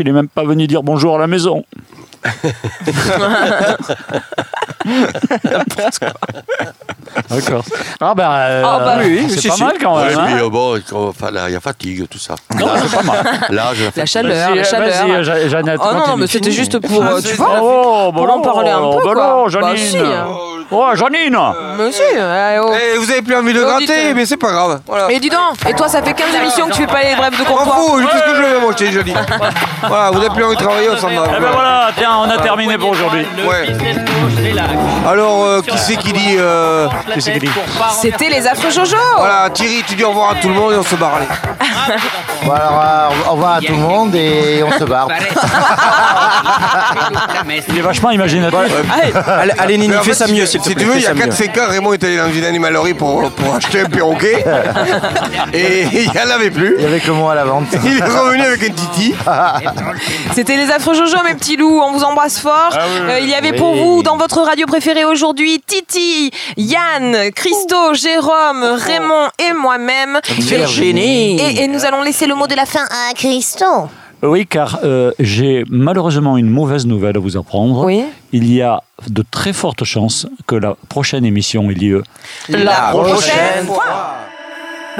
Il est même pas venu dire bonjour à la maison. D'accord. Ah oui, c'est pas mal quand même. Oui, bon, il y a fatigue, tout ça. Non, c'est pas mal. La chaleur. Vas-y, Jeannette, Oh non, mais c'était juste pour, tu vois, pour en parler un peu, quoi. Non, Janine. Si. Oh, Janine. Mais si, vous avez plus envie de gratter, mais c'est pas grave. Voilà. Et dis donc, et toi, ça fait 15 émissions que tu fais pas les brèves de M'en comptoir. fous, je fais ce que je veux, moi, je t'ai déjà dit. Voilà, vous avez plus envie de travailler, on s'en va. Eh ben voilà, tiens, on a terminé pour aujourd'hui. Ouais. Alors, qui c'est qui dit C'était les affreux Jojo. Voilà, Thierry, tu dis au revoir à tout le monde et on se barre, allez. Bon, alors, au revoir à tout le monde et on se barre. Il est vachement imaginatif. Allez, Nini, fais ça mieux, s'il te plaît. Si tu veux, il y a 4-5 ans, Raymond est allé dans une animalerie pour acheter un perroquet. Et il n'y en avait plus. Il y avait que moi à la vente. Il est revenu avec un titi. C'était les affreux Jojo, mes petits loups. On vous embrasse fort. Il y avait pour vous, dans votre radio préférée aujourd'hui, Titi, Yann, Christo, Jérôme, Raymond et moi-même. Virginie. Et nous allons laisser le mot de la fin à Christo. Oui, car j'ai malheureusement une mauvaise nouvelle à vous apprendre. Oui. Il y a de très fortes chances que la prochaine émission ait lieu La prochaine fois.